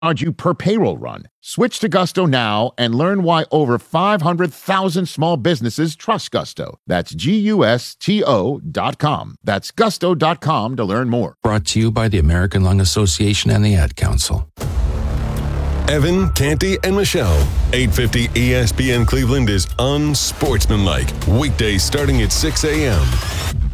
charge you per payroll run. Switch to Gusto now and learn why over 500,000 small businesses trust Gusto. That's GUSTO.com. That's gusto.com to learn more. Brought to you by the American Lung Association and the Ad Council. Evan, Canty, and Michelle. 850 ESPN Cleveland is unsportsmanlike. Weekdays starting at 6 a.m.